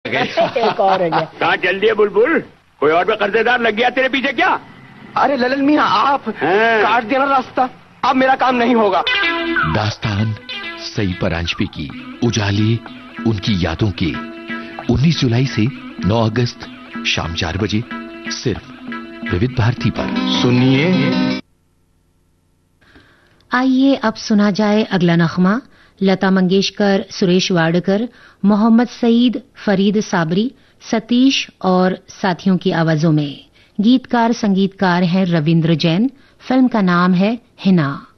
एक और है। कहाँ चल दिए बुलबुल? कोई और भी कर्जेदार लग गया तेरे पीछे क्या? अरे ललन मियाँ, आप काट देना रास्ता, अब मेरा काम नहीं होगा। दास्तान सई परांजपे की, उजाले उनकी यादों के। 19 जुलाई से 9 अगस्त शाम 4 बजे सिर्फ विविध भारती पर सुनिए। आइए अब सुना जाए अगला नगमा। लता मंगेशकर, सुरेश वाडकर, मोहम्मद सईद, फरीद साबरी, सतीश और साथियों की आवाजों में। गीतकार संगीतकार हैं रविंद्र जैन। फिल्म का नाम है हिना।